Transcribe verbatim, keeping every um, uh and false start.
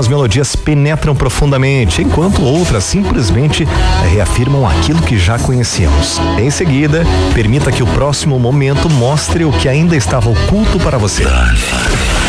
Algumas melodias penetram profundamente, enquanto outras simplesmente reafirmam aquilo que já conhecíamos. Em seguida, permita que o próximo momento mostre o que ainda estava oculto para você.